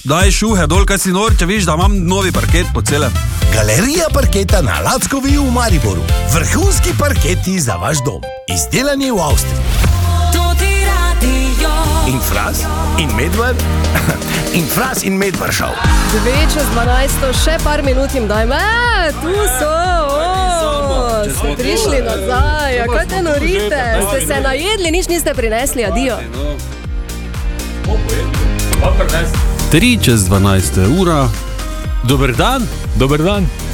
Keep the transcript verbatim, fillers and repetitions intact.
daj šuhe dol, kaj si nor, če viš, da imam novi parket po celem. Galerija parketa na Lackovi v Mariboru. Vrhunski parketi za vaš dom. Izdelani v Avstriji. In Fras, in Medvar, in Fras in Medvar šel. Dve čez dvanajsto, še par minut jim dajme. E, tu so, o, ste prišli nazaj, a kaj te norite? Ste se najedli, nič niste prinesli, adijo. Tri čez dvanajsto ura. Dober dan, dober dan.